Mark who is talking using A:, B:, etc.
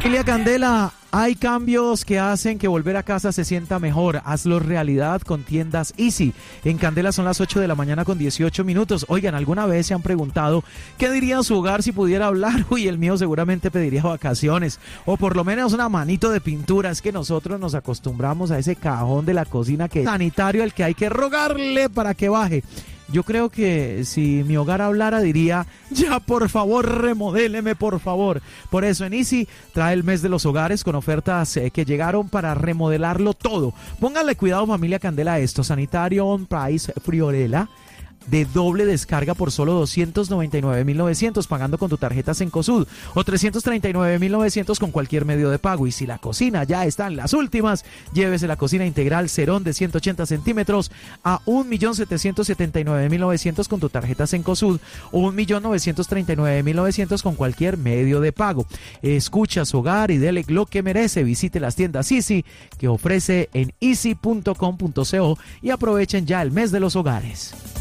A: Familia Candela, hay cambios que hacen que volver a casa se sienta mejor. Hazlo realidad con tiendas Easy. En Candela son las 8 de la mañana con 18 minutos. Oigan, ¿alguna vez se han preguntado qué diría su hogar si pudiera hablar? Uy, el mío seguramente pediría vacaciones o por lo menos una manito de pintura. Es que nosotros nos acostumbramos a ese cajón de la cocina que es sanitario al que hay que rogarle para que baje. Yo creo que si mi hogar hablara diría, ya por favor remodéleme por favor. Por eso en Easy trae el mes de los hogares con ofertas que llegaron para remodelarlo todo. Pónganle cuidado familia Candela a esto, sanitario on price Friorella de doble descarga por solo 299.900 pagando con tu tarjeta Cencosud o 339.900 con cualquier medio de pago. Y si la cocina ya está en las últimas, llévese la cocina integral Cerón de 180 centímetros a 1.779.900 con tu tarjeta Cencosud o 1.939.900 con cualquier medio de pago. Escucha su hogar y dele lo que merece. Visite las tiendas Easy que ofrece en easy.com.co y aprovechen ya el mes de los hogares.